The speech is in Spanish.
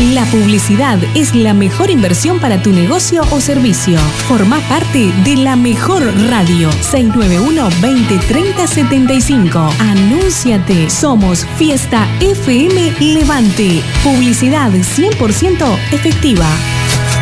La publicidad es la mejor inversión para tu negocio o servicio. Formá parte de la mejor radio. 691-2030-75. Anúnciate. Somos Fiesta FM Levante. Publicidad 100% efectiva.